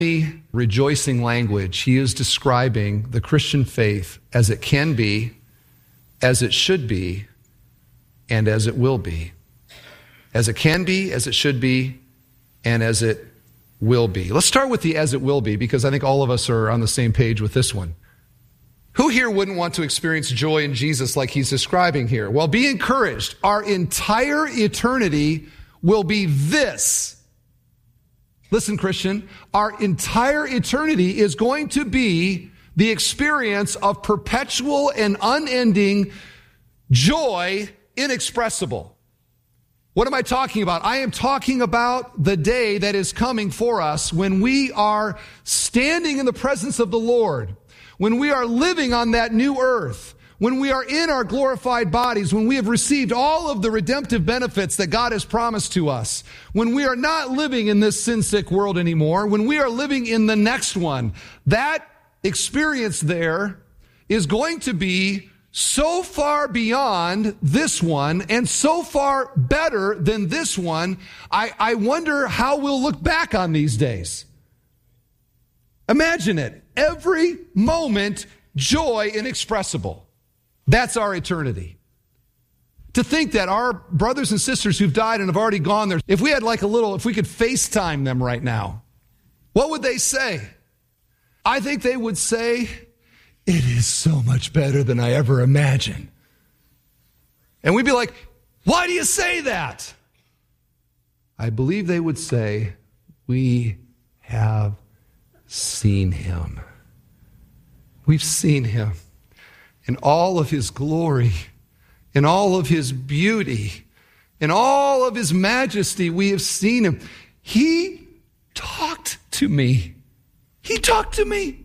rejoicing language, he is describing the Christian faith as it can be, as it should be, and as it will be. As it can be, as it should be, and as it will be. Let's start with the as it will be, because I think all of us are on the same page with this one. Who here wouldn't want to experience joy in Jesus like he's describing here? Well, be encouraged. Our entire eternity will be this. Listen, Christian, our entire eternity is going to be the experience of perpetual and unending joy, inexpressible. What am I talking about? I am talking about the day that is coming for us when we are standing in the presence of the Lord, when we are living on that new earth, when we are in our glorified bodies, when we have received all of the redemptive benefits that God has promised to us, when we are not living in this sin-sick world anymore, when we are living in the next one, that experience there is going to be so far beyond this one and so far better than this one. I wonder how we'll look back on these days. Imagine it. Every moment, joy inexpressible. That's our eternity. To think that our brothers and sisters who've died and have already gone there, if we had if we could FaceTime them right now, what would they say? I think they would say, it is so much better than I ever imagined. And we'd be like, why do you say that? I believe they would say, we have seen him. We've seen him in all of his glory, in all of his beauty, in all of his majesty. We have seen him. He talked to me. He talked to me.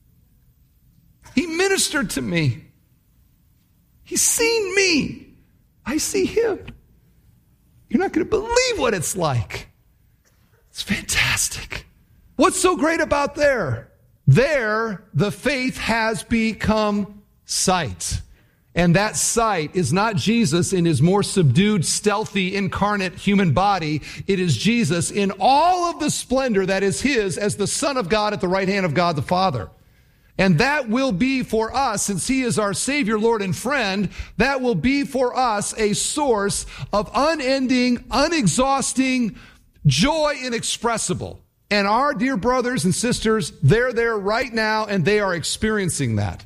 He ministered to me. He's seen me. I see him. You're not going to believe what it's like. It's fantastic. What's so great about there? There, the faith has become sight. And that sight is not Jesus in his more subdued, stealthy, incarnate human body. It is Jesus in all of the splendor that is his as the Son of God at the right hand of God the Father. And that will be for us, since he is our Savior, Lord, and friend, that will be for us a source of unending, unexhausting joy inexpressible. And our dear brothers and sisters, they're there right now, and they are experiencing that.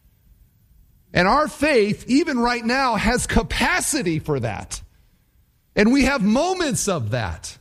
And our faith, even right now, has capacity for that. And we have moments of that.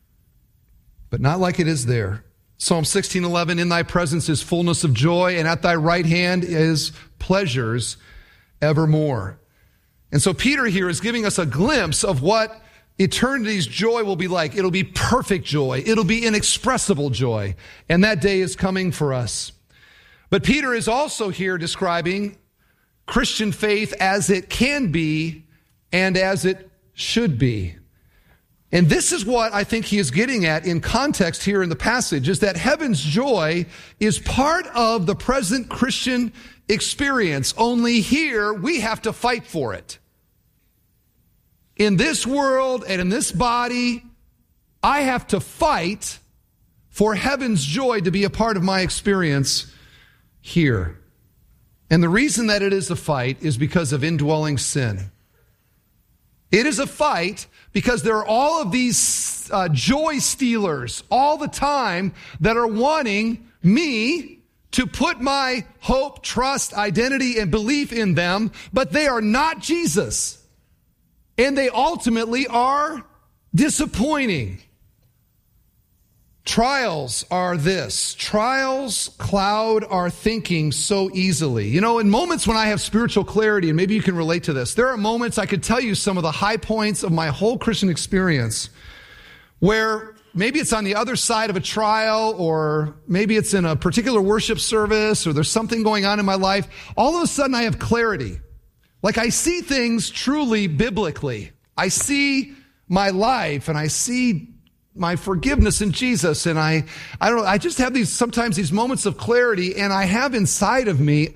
But not like it is there. Psalm 16:11, in thy presence is fullness of joy, and at thy right hand is pleasures evermore. And so Peter here is giving us a glimpse of what eternity's joy will be like. It'll be perfect joy. It'll be inexpressible joy. And that day is coming for us. But Peter is also here describing Christian faith as it can be and as it should be. And this is what I think he is getting at in context here in the passage, is that heaven's joy is part of the present Christian experience. Only here we have to fight for it. In this world and in this body, I have to fight for heaven's joy to be a part of my experience here. And the reason that it is a fight is because of indwelling sin. It is a fight because there are all of these joy stealers all the time that are wanting me to put my hope, trust, identity, and belief in them, but they are not Jesus. And they ultimately are disappointing. Trials are this. Trials cloud our thinking so easily. You know, in moments when I have spiritual clarity, and maybe you can relate to this, there are moments I could tell you some of the high points of my whole Christian experience where maybe it's on the other side of a trial, or maybe it's in a particular worship service, or there's something going on in my life. All of a sudden I have clarity. Like I see things truly biblically. I see my life and I see my forgiveness in Jesus. And I don't know, I just have sometimes these moments of clarity, and I have inside of me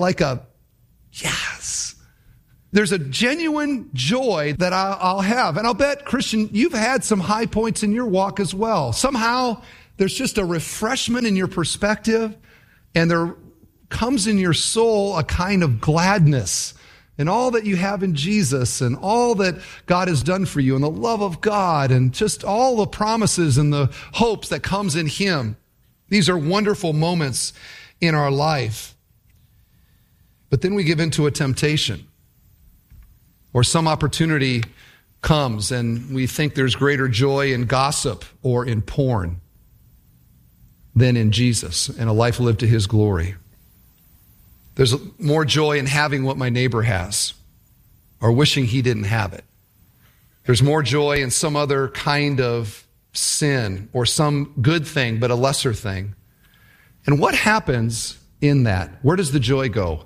yes. There's a genuine joy that I'll have. And I'll bet, Christian, you've had some high points in your walk as well. Somehow there's just a refreshment in your perspective, and there comes in your soul a kind of gladness in all that you have in Jesus and all that God has done for you and the love of God and just all the promises and the hopes that comes in Him. These are wonderful moments in our life. But then we give into a temptation, or some opportunity comes and we think there's greater joy in gossip or in porn than in Jesus and a life lived to His glory. There's more joy in having what my neighbor has or wishing he didn't have it. There's more joy in some other kind of sin or some good thing, but a lesser thing. And what happens in that? Where does the joy go?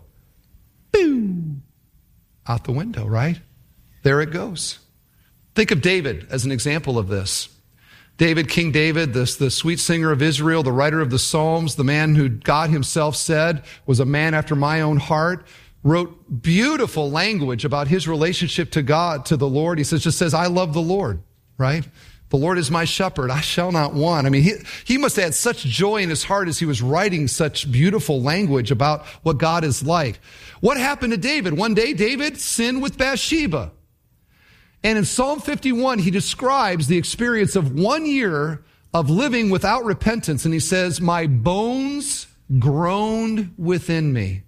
Boom! Out the window, right? There it goes. Think of David as an example of this. David, King David, the sweet singer of Israel, the writer of the Psalms, the man who God Himself said was a man after my own heart, wrote beautiful language about his relationship to God, to the Lord. He just says, I love the Lord, right? The Lord is my shepherd, I shall not want. I mean, he must have had such joy in his heart as he was writing such beautiful language about what God is like. What happened to David? One day, David sinned with Bathsheba. And in Psalm 51, he describes the experience of 1 year of living without repentance. And he says, my bones groaned within me.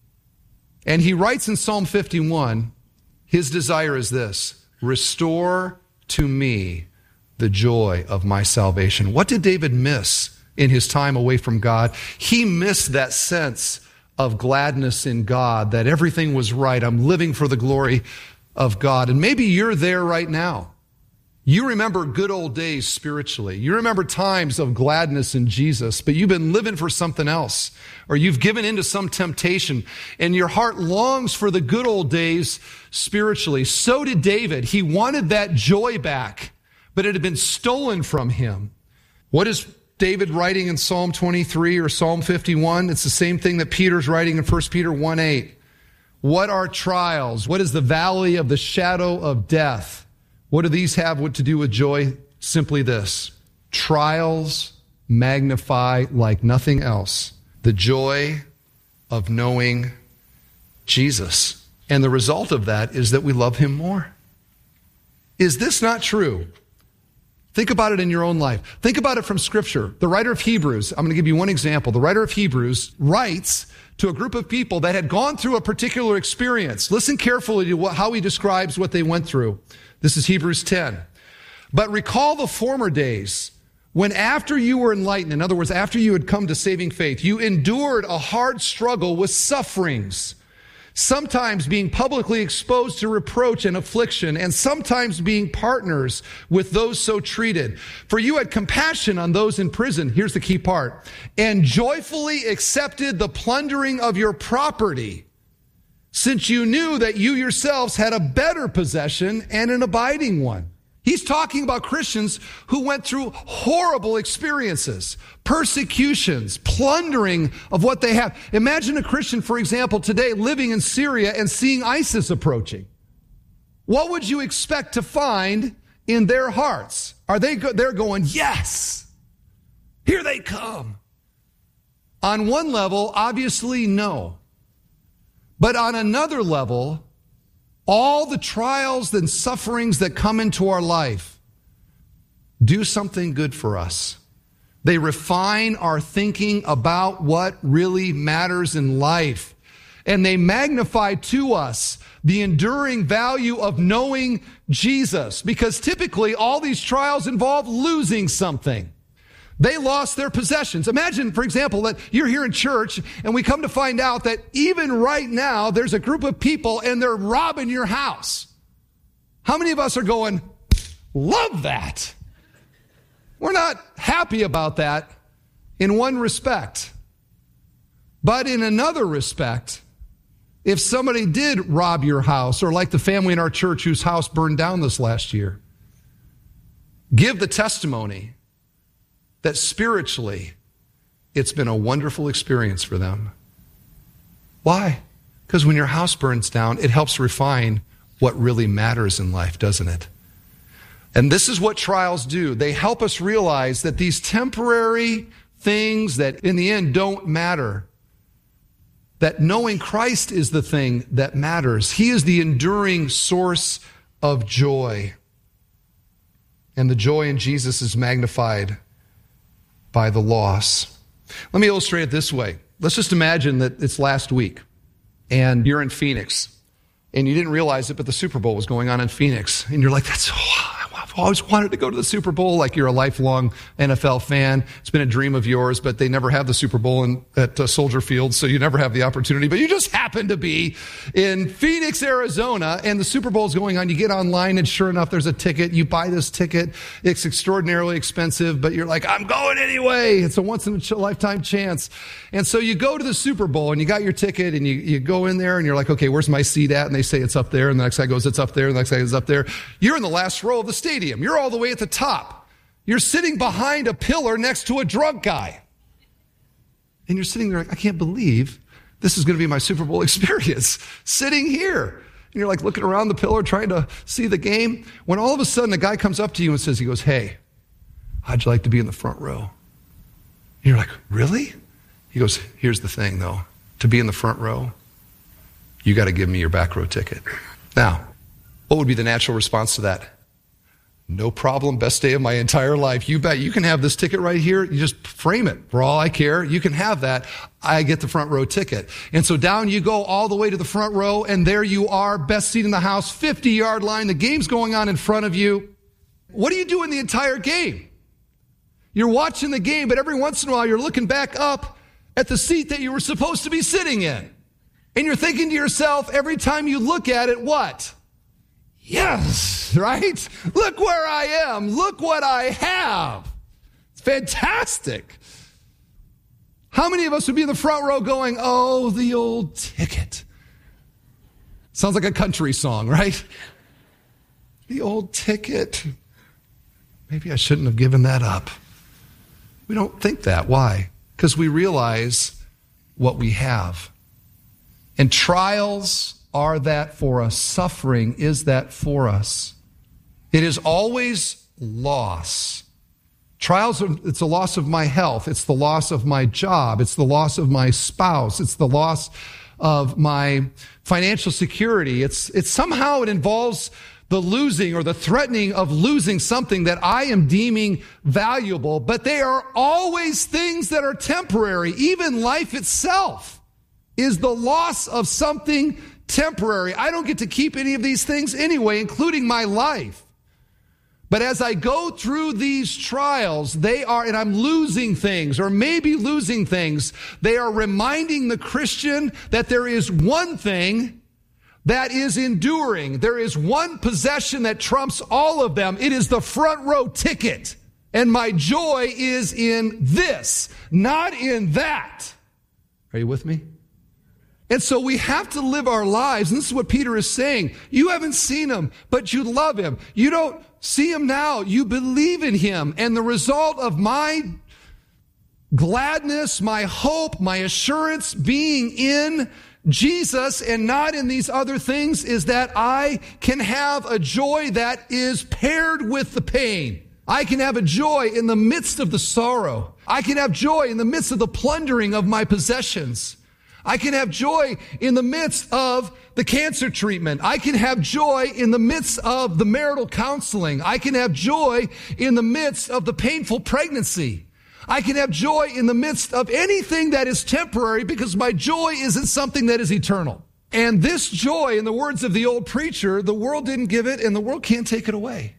And he writes in Psalm 51, his desire is this: restore to me the joy of my salvation. What did David miss in his time away from God? He missed that sense of gladness in God, that everything was right. I'm living for the glory of God. And maybe you're there right now. You remember good old days spiritually. You remember times of gladness in Jesus, but you've been living for something else, or you've given into some temptation, and your heart longs for the good old days spiritually. So did David. He wanted that joy back, but it had been stolen from him. What is David writing in Psalm 23 or Psalm 51? It's the same thing that Peter's writing in 1 Peter 1:8. What are trials? What is the valley of the shadow of death? What do these have to do with joy? Simply this: trials magnify like nothing else the joy of knowing Jesus. And the result of that is that we love Him more. Is this not true? Think about it in your own life. Think about it from Scripture. The writer of Hebrews, I'm going to give you one example. The writer of Hebrews writes to a group of people that had gone through a particular experience. Listen carefully to how he describes what they went through. This is Hebrews 10. But recall the former days when after you were enlightened, in other words, after you had come to saving faith, you endured a hard struggle with sufferings, sometimes being publicly exposed to reproach and affliction, and sometimes being partners with those so treated. For you had compassion on those in prison, here's the key part, and joyfully accepted the plundering of your property, since you knew that you yourselves had a better possession and an abiding one. He's talking about Christians who went through horrible experiences, persecutions, plundering of what they have. Imagine a Christian, for example, today living in Syria and seeing ISIS approaching. What would you expect to find in their hearts? They're going, yes, here they come. On one level, obviously, no. But on another level, all the trials and sufferings that come into our life do something good for us. They refine our thinking about what really matters in life. And they magnify to us the enduring value of knowing Jesus. Because typically all these trials involve losing something. They lost their possessions. Imagine, for example, that you're here in church and we come to find out that even right now there's a group of people and they're robbing your house. How many of us are going, love that? We're not happy about that in one respect. But in another respect, if somebody did rob your house, or like the family in our church whose house burned down this last year, give the testimony that spiritually, it's been a wonderful experience for them. Why? Because when your house burns down, it helps refine what really matters in life, doesn't it? And this is what trials do. They help us realize that these temporary things that in the end don't matter, that knowing Christ is the thing that matters. He is the enduring source of joy. And the joy in Jesus is magnified by the loss. Let me illustrate it this way. Let's just imagine that it's last week and you're in Phoenix and you didn't realize it, but the Super Bowl was going on in Phoenix. And you're like, I've always wanted to go to the Super Bowl, like you're a lifelong NFL fan. It's been a dream of yours, but they never have the Super Bowl at Soldier Field, so you never have the opportunity. But you just happen to be in Phoenix, Arizona, and the Super Bowl is going on. You get online, and sure enough, there's a ticket. You buy this ticket. It's extraordinarily expensive, but you're like, I'm going anyway. It's a once-in-a-lifetime chance. And so you go to the Super Bowl, and you got your ticket, and you go in there, and you're like, okay, where's my seat at? And they say it's up there, and the next guy goes, it's up there, and the next guy goes up there. You're in the last row of the stadium. You're all the way at the top. You're sitting behind a pillar next to a drunk guy. And you're sitting there like, I can't believe this is going to be my Super Bowl experience, sitting here. And you're like looking around the pillar trying to see the game. When all of a sudden a guy comes up to you and says, he goes, hey, how'd you like to be in the front row? And you're like, really? He goes, here's the thing though. To be in the front row, you got to give me your back row ticket. Now, what would be the natural response to that? No problem, best day of my entire life. You bet. You can have this ticket right here. You just frame it. For all I care, you can have that. I get the front row ticket. And so down you go all the way to the front row, and there you are, best seat in the house, 50-yard line. The game's going on in front of you. What are you doing the entire game? You're watching the game, but every once in a while you're looking back up at the seat that you were supposed to be sitting in. And you're thinking to yourself, every time you look at it, what? Yes, right? Look where I am. Look what I have. It's fantastic. How many of us would be in the front row going, oh, the old ticket? Sounds like a country song, right? The old ticket. Maybe I shouldn't have given that up. We don't think that. Why? Because we realize what we have. And trials are that for us. Suffering is that for us. It is always loss. Trials, it's the loss of my health. It's the loss of my job. It's the loss of my spouse. It's the loss of my financial security. It's somehow it involves the losing or the threatening of losing something that I am deeming valuable, but they are always things that are temporary. Even life itself is the loss of something temporary. I don't get to keep any of these things anyway, including my life. But as I go through these trials, and I'm losing things, or maybe losing things, they are reminding the Christian that there is one thing that is enduring. There is one possession that trumps all of them. It is the front row ticket. And my joy is in this, not in that. Are you with me? And so we have to live our lives, and this is what Peter is saying. You haven't seen him, but you love him. You don't see him now. You believe in him. And the result of my gladness, my hope, my assurance being in Jesus and not in these other things is that I can have a joy that is paired with the pain. I can have a joy in the midst of the sorrow. I can have joy in the midst of the plundering of my possessions. I can have joy in the midst of the cancer treatment. I can have joy in the midst of the marital counseling. I can have joy in the midst of the painful pregnancy. I can have joy in the midst of anything that is temporary because my joy is in something that is eternal. And this joy, in the words of the old preacher, the world didn't give it and the world can't take it away.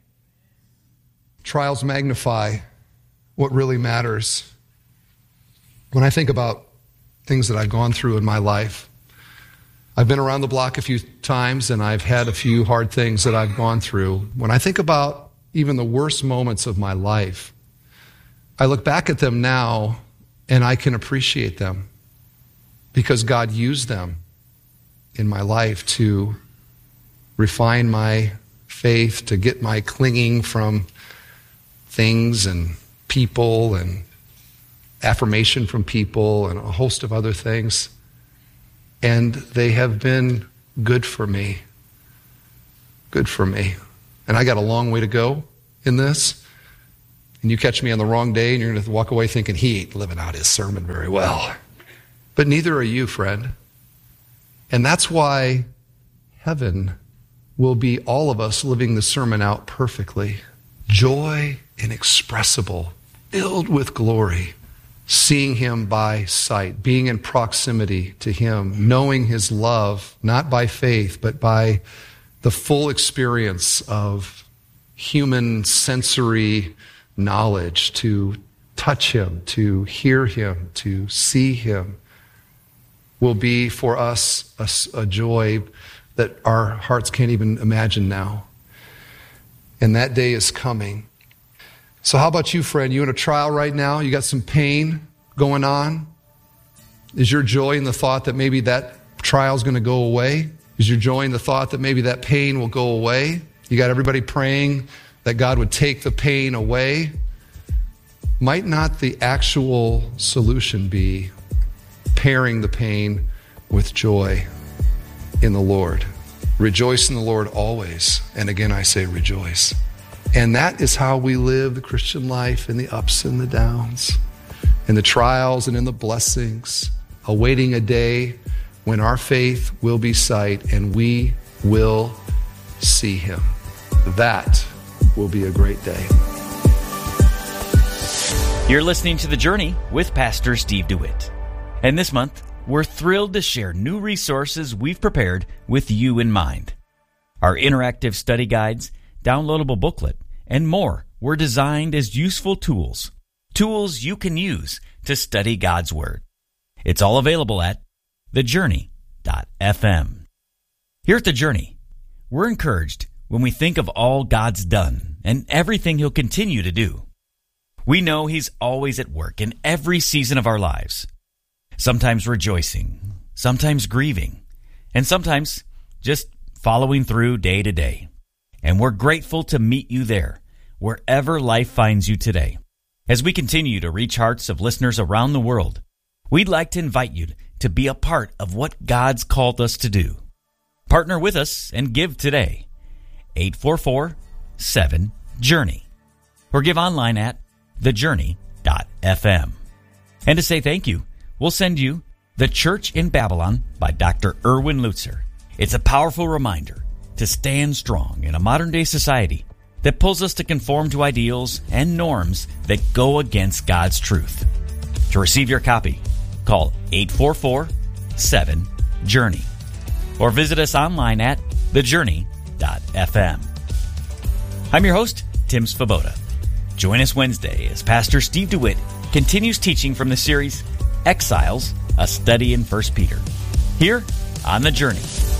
Trials magnify what really matters. When I think about things that I've gone through in my life, I've been around the block a few times and I've had a few hard things that I've gone through. When I think about even the worst moments of my life, I look back at them now and I can appreciate them because God used them in my life to refine my faith, to get my clinging from things and people and affirmation from people and a host of other things. And they have been good for me. Good for me. And I got a long way to go, in this, and you catch me on the wrong day, and you're going to walk away thinking he ain't living out his sermon very well. But neither are you, friend. And that's why heaven will be all of us living the sermon out perfectly. Joy inexpressible, filled with glory, seeing him by sight, being in proximity to him, knowing his love, not by faith, but by the full experience of human sensory knowledge, to touch him, to hear him, to see him, will be for us a joy that our hearts can't even imagine now. And that day is coming. So how about you, friend? You in a trial right now? You got some pain going on? Is your joy in the thought that maybe that trial is going to go away? Is your joy in the thought that maybe that pain will go away? You got everybody praying that God would take the pain away? Might not the actual solution be pairing the pain with joy in the Lord? Rejoice in the Lord always. And again, I say rejoice. And that is how we live the Christian life, in the ups and the downs, in the trials and in the blessings, awaiting a day when our faith will be sight and we will see him. That will be a great day. You're listening to The Journey with Pastor Steve DeWitt. And this month, we're thrilled to share new resources we've prepared with you in mind. Our interactive study guides, downloadable booklet, and more were designed as useful tools you can use to study God's Word. It's all available at thejourney.fm. Here at The Journey, we're encouraged when we think of all God's done and everything He'll continue to do. We know He's always at work in every season of our lives, sometimes rejoicing, sometimes grieving, and sometimes just following through day to day. And we're grateful to meet you there, wherever life finds you today. As we continue to reach hearts of listeners around the world, we'd like to invite you to be a part of what God's called us to do. Partner with us and give today. 844-7-JOURNEY. Or give online at thejourney.fm. And to say thank you, we'll send you The Church in Babylon by Dr. Erwin Lutzer. It's a powerful reminder to stand strong in a modern-day society that pulls us to conform to ideals and norms that go against God's truth. To receive your copy, call 844-7-JOURNEY or visit us online at thejourney.fm. I'm your host, Tim Svoboda. Join us Wednesday as Pastor Steve DeWitt continues teaching from the series Exiles, a Study in 1 Peter, here on The Journey.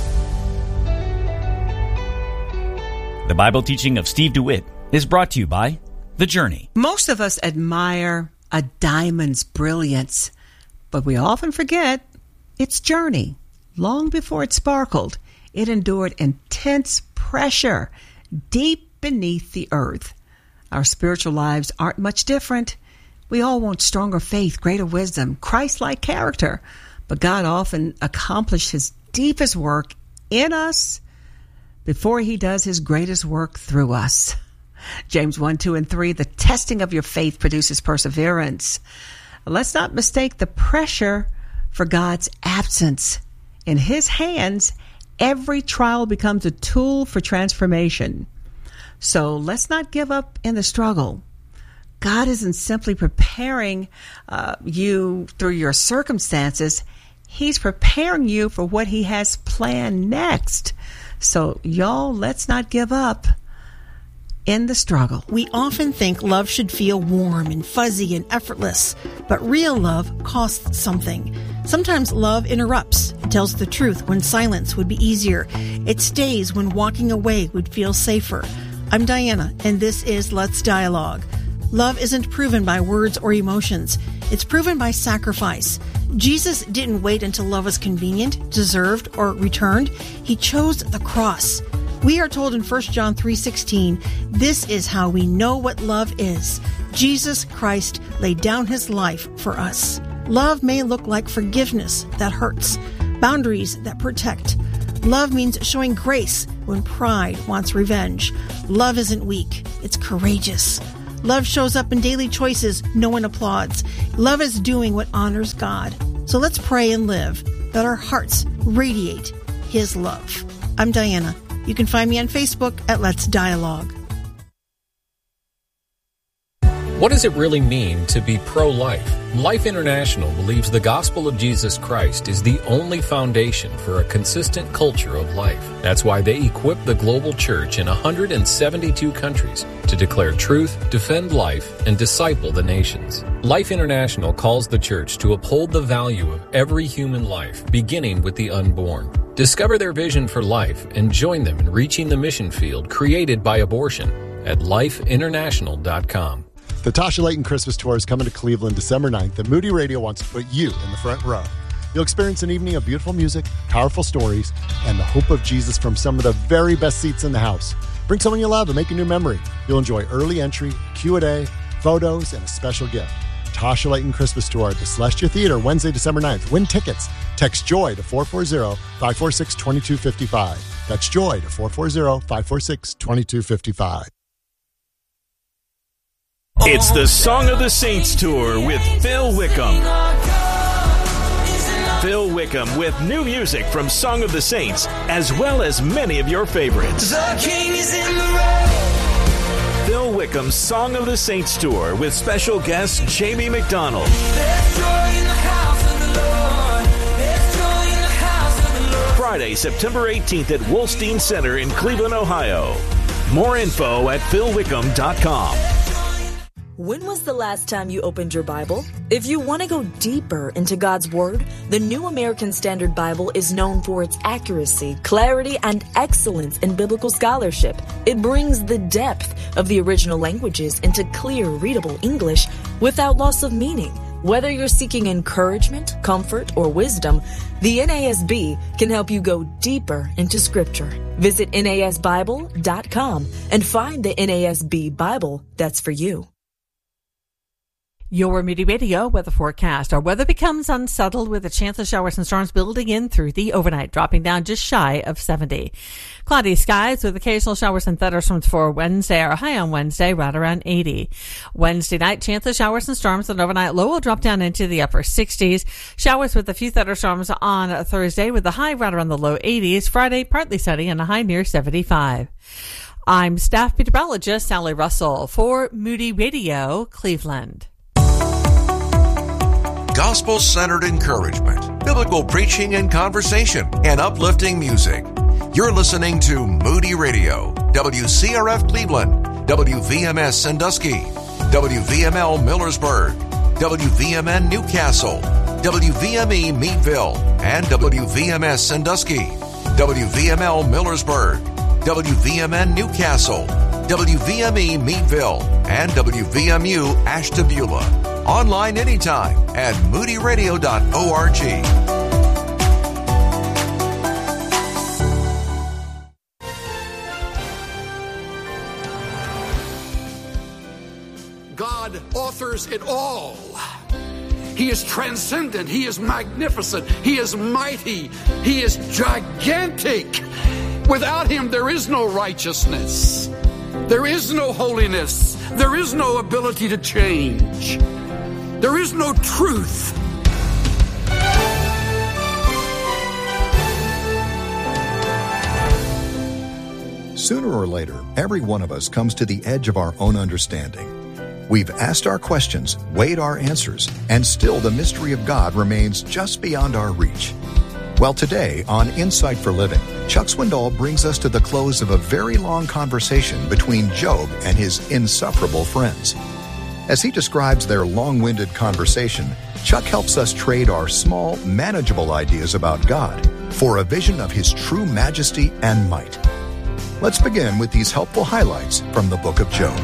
The Bible teaching of Steve DeWitt is brought to you by The Journey. Most of us admire a diamond's brilliance, but we often forget its journey. Long before it sparkled, it endured intense pressure deep beneath the earth. Our spiritual lives aren't much different. We all want stronger faith, greater wisdom, Christ-like character, but God often accomplishes His deepest work in us before He does His greatest work through us. James 1, 2, and 3, the testing of your faith produces perseverance. Let's not mistake the pressure for God's absence. In His hands, every trial becomes a tool for transformation. So let's not give up in the struggle. God isn't simply preparing you through your circumstances. He's preparing you for what He has planned next. So, y'all, let's not give up in the struggle. We often think love should feel warm and fuzzy and effortless, but real love costs something. Sometimes love interrupts. It tells the truth when silence would be easier. It stays when walking away would feel safer. I'm Diana, and this is Let's Dialogue. Love isn't proven by words or emotions. It's proven by sacrifice. Jesus didn't wait until love was convenient, deserved, or returned. He chose the cross. We are told in 1 John 3:16, this is how we know what love is. Jesus Christ laid down His life for us. Love may look like forgiveness that hurts, boundaries that protect, Love means showing grace when pride wants revenge. Love isn't weak, it's courageous. Love shows up in daily choices no one applauds. Love is doing what honors God. So let's pray and live, that our hearts radiate His love. I'm Diana. You can find me on Facebook at Let's Dialogue. What does it really mean to be pro-life? Life International believes the gospel of Jesus Christ is the only foundation for a consistent culture of life. That's why they equip the global church in 172 countries to declare truth, defend life, and disciple the nations. Life International calls the church to uphold the value of every human life, beginning with the unborn. Discover their vision for life and join them in reaching the mission field created by abortion at lifeinternational.com. The Tasha Layton Christmas Tour is coming to Cleveland December 9th, and Moody Radio wants to put you in the front row. You'll experience an evening of beautiful music, powerful stories, and the hope of Jesus from some of the very best seats in the house. Bring someone you love and make a new memory. You'll enjoy early entry, Q&A, photos, and a special gift. Tasha Layton Christmas Tour at the Celestia Theater, Wednesday, December 9th. Win tickets. Text JOY to 440-546-2255. That's JOY to 440-546-2255. It's the Song of the Saints Tour with Phil Wickham. Phil Wickham with new music from Song of the Saints, as well as many of your favorites. The King is in the road. Phil Wickham's Song of the Saints Tour with special guest Jamie McDonald. There's joy in the house of the Lord. There's joy in the house of the Lord. Friday, September 18th at Wolstein Center in Cleveland, Ohio. More info at philwickham.com. When was the last time you opened your Bible? If you want to go deeper into God's Word, the New American Standard Bible is known for its accuracy, clarity, and excellence in biblical scholarship. It brings the depth of the original languages into clear, readable English without loss of meaning. Whether you're seeking encouragement, comfort, or wisdom, the NASB can help you go deeper into Scripture. Visit NASBible.com and find the NASB Bible that's for you. Your Moody Radio weather forecast. Our weather becomes unsettled with a chance of showers and storms building in through the overnight, dropping down just shy of 70. Cloudy skies with occasional showers and thunderstorms for Wednesday. Our high on Wednesday right around 80. Wednesday night, chance of showers and storms, and overnight low will drop down into the upper 60s. Showers with a few thunderstorms on Thursday with the high right around the low 80s. Friday, partly sunny and a high near 75. I'm staff meteorologist Sally Russell for Moody Radio, Cleveland. Gospel-centered encouragement, biblical preaching and conversation, and uplifting music. You're listening to Moody Radio, WCRF Cleveland, WVMS Sandusky, WVML Millersburg, WVMN Newcastle, WVME Meadville, and WVMS Sandusky, WVML Millersburg, WVMN Newcastle, WVME Meadville, and WVMU Ashtabula. Online anytime at moodyradio.org. God authors it all. He is transcendent. He is magnificent. He is mighty. He is gigantic. Without him, there is no righteousness. There is no holiness. There is no ability to change. There is no truth. Sooner or later, every one of us comes to the edge of our own understanding. We've asked our questions, weighed our answers, and still the mystery of God remains just beyond our reach. Well, today on Insight for Living, Chuck Swindoll brings us to the close of a very long conversation between Job and his insufferable friends. As he describes their long-winded conversation, Chuck helps us trade our small, manageable ideas about God for a vision of his true majesty and might. Let's begin with these helpful highlights from the book of Job.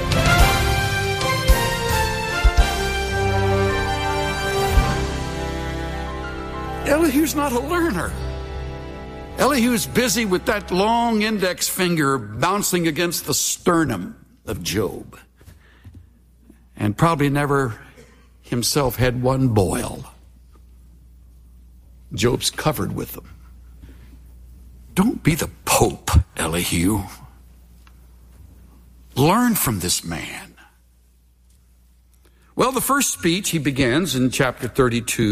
Elihu's not a learner. Elihu's busy with that long index finger bouncing against the sternum of Job, and probably never himself had one boil. Job's covered with them. Don't be the Pope, Elihu. Learn from this man. Well, the first speech he begins in chapter 32.